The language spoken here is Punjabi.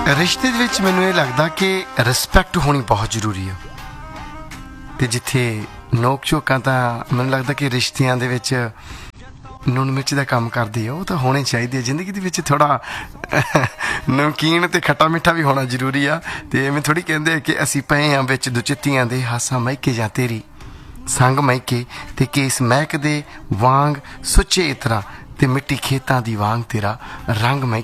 ਰਿਸ਼ਤੇ ਦੇ ਵਿੱਚ ਮੈਨੂੰ ਇਹ ਲੱਗਦਾ ਕਿ ਰਿਸਪੈਕਟ ਹੋਣੀ ਬਹੁਤ ਜ਼ਰੂਰੀ ਆ ਤੇ ਜਿੱਥੇ ਨੋਕ ਝੋਕਾਂ ਤਾਂ ਮੈਨੂੰ ਲੱਗਦਾ ਕਿ ਰਿਸ਼ਤਿਆਂ ਦੇ ਵਿੱਚ ਨੂਣ ਮਿਰਚ ਦਾ ਕੰਮ ਕਰਦੀ ਆ ਉਹ ਤਾਂ ਹੋਣੇ ਚਾਹੀਦੇ ਆ ਜ਼ਿੰਦਗੀ ਦੇ ਵਿੱਚ ਥੋੜ੍ਹਾ ਨਮਕੀਨ ਅਤੇ ਖੱਟਾ ਮਿੱਠਾ ਵੀ ਹੋਣਾ ਜ਼ਰੂਰੀ ਆ ਅਤੇ ਐਵੇਂ ਥੋੜ੍ਹੀ ਕਹਿੰਦੇ ਕਿ ਅਸੀਂ ਪਏ ਹਾਂ ਵਿੱਚ ਦੁਚਿੱਤੀਆਂ ਦੇ ਹਾਸਾ ਮਹਿਕੇ ਜਾਂ ਤੇਰੀ ਸੰਗ ਮਹਿਕੇ ਅਤੇ ਕੇਸ ਮਹਿਕਦੇ ਵਾਂਗ ਸੁੱਚੇ ਇਤਰਾ ਅਤੇ ਮਿੱਟੀ ਖੇਤਾਂ ਦੀ ਵਾਂਗ ਤੇਰਾ ਰੰਗ ਮਹਿਕੇ